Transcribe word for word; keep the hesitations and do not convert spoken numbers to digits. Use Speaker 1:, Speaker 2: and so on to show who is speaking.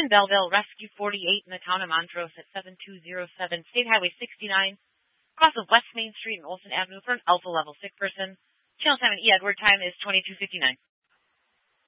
Speaker 1: Belleville, Rescue forty-eight in the town of Montrose at seven two zero seven State Highway sixty-nine, across of West Main Street and Olson Avenue for an Alpha Level sick person. Channel time and E. Edward time is twenty-two fifty-nine.